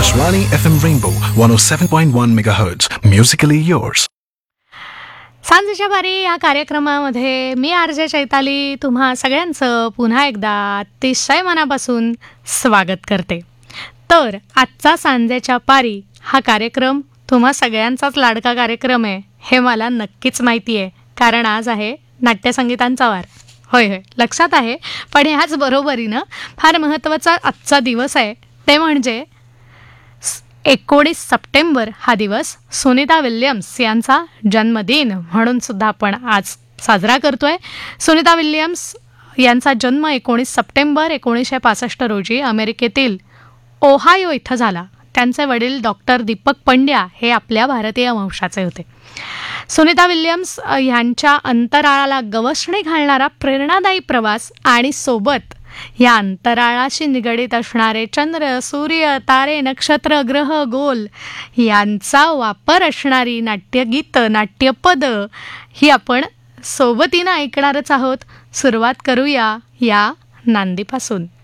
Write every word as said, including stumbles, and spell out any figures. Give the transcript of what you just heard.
Akashvani F M Rainbow one oh seven point one megahertz. Musically yours. सांजेच्या बारी या कार्यक्रमामध्ये मी आरजे चैताली तुम्हा सगळ्यांचं पुन्हा एकदा अतिशय मनापासून स्वागत करते. तर आजचा सांजेच्या पारी हा कार्यक्रम तुम्हा सगळ्यांचाच लाडका कार्यक्रम आहे हे मला नक्कीच माहिती आहे, कारण आज आहे नाट्यसंगीतांचा वार. होय होय लक्षात आहे, पण ह्याच बरोबरीनं फार महत्त्वाचा आजचा दिवस आहे, ते म्हणजे एकोणीस सप्टेंबर हा दिवस सुनीता विल्यम्स यांचा जन्मदिन म्हणून सुद्धा आपण आज साजरा करतोय. सुनीता विल्यम्स यांचा जन्म एकोणीस सप्टेंबर एकोणीसशे पासष्ट रोजी अमेरिकेतील ओहायो इथं झाला. त्यांचे वडील डॉक्टर दीपक पंड्या हे आपल्या भारतीय वंशाचे होते. सुनीता विल्यम्स यांच्या अंतराळाला गवसणी घालणारा प्रेरणादायी प्रवास आणि सोबत या अंतराळाशी निगडीत असणारे चंद्र, सूर्य, तारे, नक्षत्र, ग्रह, गोल यांचा वापर असणारी नाट्यगीत, नाट्यपद ही आपण सोबतीनं ऐकणारच आहोत. सुरुवात करूया या नांदीपासून.